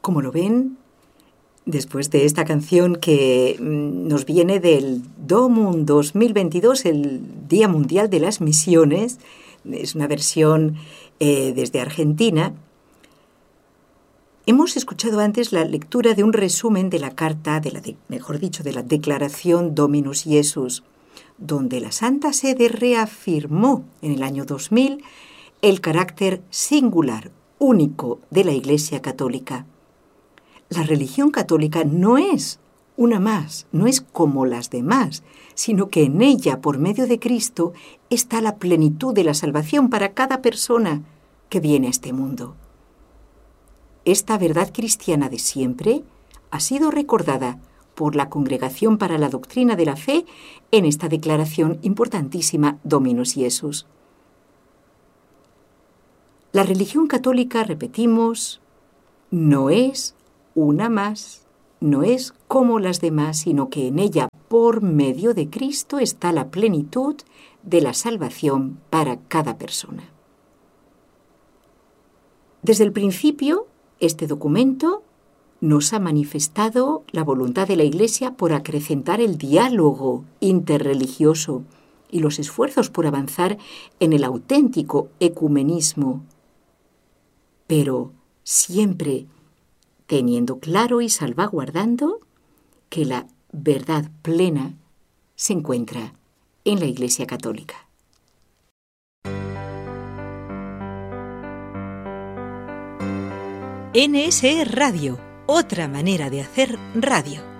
Como lo ven, después de esta canción que nos viene del DOMUN 2022, el Día Mundial de las Misiones, es una versión desde Argentina, hemos escuchado antes la lectura de un resumen de la carta, de la Declaración Dominus Iesus, donde la Santa Sede reafirmó en el año 2000 el carácter singular, único de la Iglesia Católica. La religión católica no es una más, no es como las demás, sino que en ella, por medio de Cristo, está la plenitud de la salvación para cada persona que viene a este mundo. Esta verdad cristiana de siempre ha sido recordada por la Congregación para la Doctrina de la Fe en esta declaración importantísima Dominus Iesus. La religión católica, repetimos, no es una más, no es como las demás, sino que en ella, por medio de Cristo, está la plenitud de la salvación para cada persona. Desde el principio, este documento nos ha manifestado la voluntad de la Iglesia por acrecentar el diálogo interreligioso y los esfuerzos por avanzar en el auténtico ecumenismo, pero siempre teniendo claro y salvaguardando que la verdad plena se encuentra en la Iglesia Católica. NSE Radio, otra manera de hacer radio.